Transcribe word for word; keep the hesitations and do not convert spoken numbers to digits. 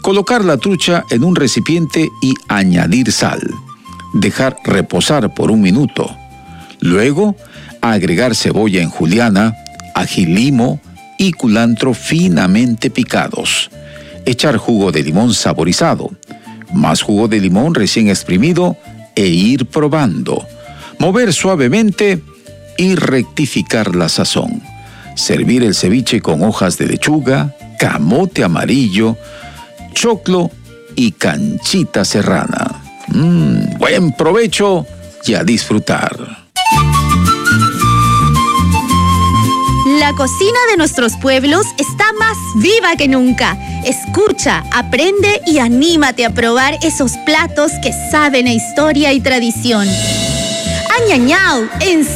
Colocar la trucha en un recipiente y añadir sal. Dejar reposar por un minuto. Luego, agregar cebolla en juliana, ají limo y culantro finamente picados. Echar jugo de limón saborizado. Más jugo de limón recién exprimido e ir probando. Mover suavemente y rectificar la sazón. Servir el ceviche con hojas de lechuga, camote amarillo, choclo y canchita serrana. Mmm, buen provecho y a disfrutar. La cocina de nuestros pueblos está más viva que nunca. Escucha, aprende y anímate a probar esos platos que saben a historia y tradición. Añañao, en